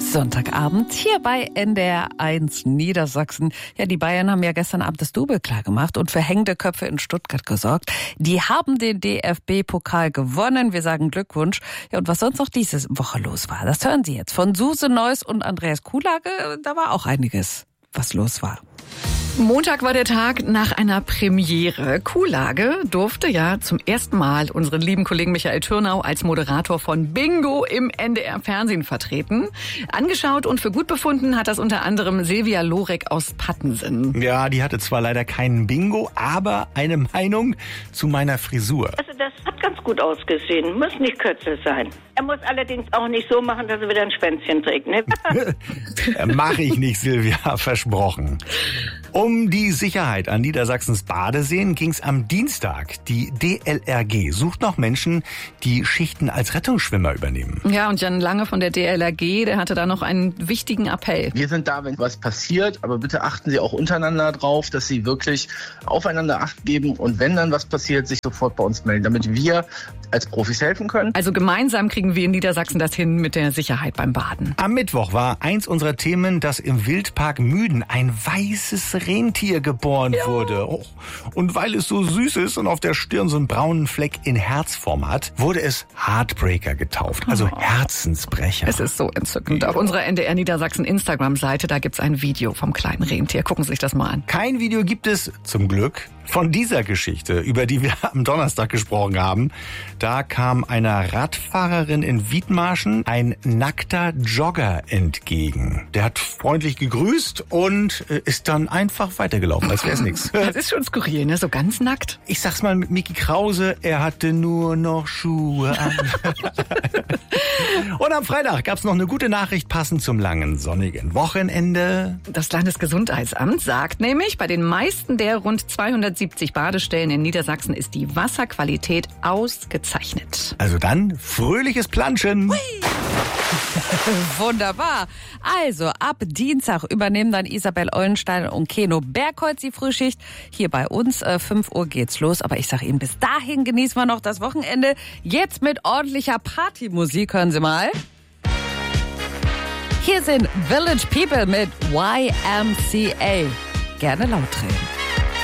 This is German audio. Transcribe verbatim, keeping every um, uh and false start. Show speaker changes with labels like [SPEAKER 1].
[SPEAKER 1] Sonntagabend hier bei N D R eins Niedersachsen. Ja, die Bayern haben ja gestern Abend das Double klar gemacht und für hängende Köpfe in Stuttgart gesorgt. Die haben den D F B-Pokal gewonnen. Wir sagen Glückwunsch. Ja, und was sonst noch diese Woche los war, das hören Sie jetzt von Suse Neuss und Andreas Kuhlage. Da war auch einiges, was los war.
[SPEAKER 2] Montag war der Tag nach einer Premiere. Kuhlage durfte ja zum ersten Mal unseren lieben Kollegen Michael Türnau als Moderator von Bingo im N D R-Fernsehen vertreten. Angeschaut und für gut befunden hat das unter anderem Silvia Lorek aus Pattensen.
[SPEAKER 3] Ja, die hatte zwar leider keinen Bingo, aber eine Meinung zu meiner Frisur.
[SPEAKER 4] Also das hat ganz gut ausgesehen, muss nicht kürzer sein. Er muss allerdings auch nicht so machen, dass er wieder ein Schwänzchen trägt, ne?
[SPEAKER 3] Mache ich nicht, Silvia, versprochen. Um die Sicherheit an Niedersachsens Badeseen ging's am Dienstag. Die D L R G sucht noch Menschen, die Schichten als Rettungsschwimmer übernehmen.
[SPEAKER 2] Ja, und Jan Lange von der D L R G, der hatte da noch einen wichtigen Appell.
[SPEAKER 5] Wir sind da, wenn was passiert, aber bitte achten Sie auch untereinander drauf, dass Sie wirklich aufeinander Acht geben und wenn dann was passiert, sich sofort bei uns melden, damit wir als Profis helfen können.
[SPEAKER 2] Also gemeinsam kriegen wir in Niedersachsen das hin mit der Sicherheit beim Baden.
[SPEAKER 3] Am Mittwoch war eins unserer Themen, dass im Wildpark Müden ein weißes Rentier geboren ja. wurde. Oh. Und weil es so süß ist und auf der Stirn so einen braunen Fleck in Herzform hat, wurde es Heartbreaker getauft, also oh. Herzensbrecher.
[SPEAKER 2] Es ist so entzückend. Ja. Auf unserer N D R Niedersachsen Instagram-Seite, da gibt's ein Video vom kleinen Rentier. Gucken Sie sich das mal an.
[SPEAKER 3] Kein Video gibt es, zum Glück, von dieser Geschichte, über die wir am Donnerstag gesprochen haben. Da kam einer Radfahrerin in Wiedmarschen ein nackter Jogger entgegen. Der hat freundlich gegrüßt und ist dann einfach weitergelaufen, als wäre es nichts.
[SPEAKER 2] Das ist schon skurril, ne? So ganz nackt.
[SPEAKER 3] Ich sag's mal mit Miki Krause, er hatte nur noch Schuhe an. Und am Freitag gab's noch eine gute Nachricht passend zum langen sonnigen Wochenende.
[SPEAKER 2] Das Landesgesundheitsamt sagt nämlich, bei den meisten der rund zweihundertsiebzig Badestellen in Niedersachsen ist die Wasserqualität ausgezeichnet.
[SPEAKER 3] Also dann fröhliches Planschen.
[SPEAKER 1] Hui. Wunderbar. Also ab Dienstag übernehmen dann Isabel Eulenstein und Keno Bergholz die Frühschicht. Hier bei uns, äh, fünf Uhr geht's los. Aber ich sage Ihnen, bis dahin genießen wir noch das Wochenende. Jetzt mit ordentlicher Partymusik, hören Sie mal. Hier sind Village People mit Y M C A. Gerne laut drehen.